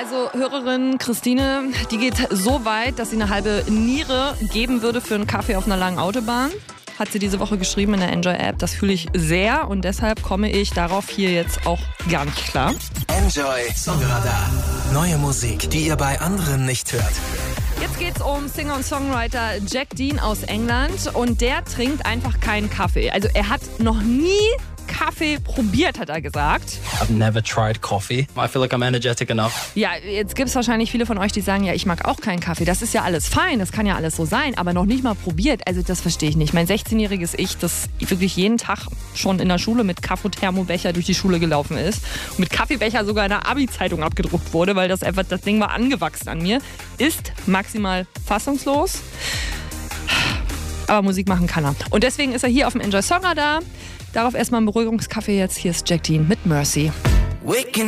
Also Hörerin Christine, die geht so weit, dass sie eine halbe Niere geben würde für einen Kaffee auf einer langen Autobahn. Hat sie diese Woche geschrieben in der Enjoy-App. Das fühle ich sehr und deshalb komme ich darauf hier jetzt auch gar nicht klar. Enjoy Songradar. Neue Musik, die ihr bei anderen nicht hört. Jetzt geht's um Singer und Songwriter Jack Dean aus England und der trinkt einfach keinen Kaffee. Also er hat noch nie Kaffee probiert, hat er gesagt. I've never tried coffee. I feel like I'm energetic enough. Ja, jetzt gibt's wahrscheinlich viele von euch, die sagen, ja, ich mag auch keinen Kaffee. Das ist ja alles fein, das kann ja alles so sein, aber noch nicht mal probiert. Also das verstehe ich nicht. Mein 16-jähriges Ich, das wirklich jeden Tag schon in der Schule mit Kaffee-Thermobecher durch die Schule gelaufen ist und mit Kaffeebecher sogar in der Abi-Zeitung abgedruckt wurde, weil das Ding war angewachsen an mir, ist maximal fassungslos. Aber Musik machen kann er. Und deswegen ist er hier auf dem Enjoy Songradar. Darauf erstmal ein Beruhigungskaffee jetzt. Hier ist Jack Dean mit Mercy.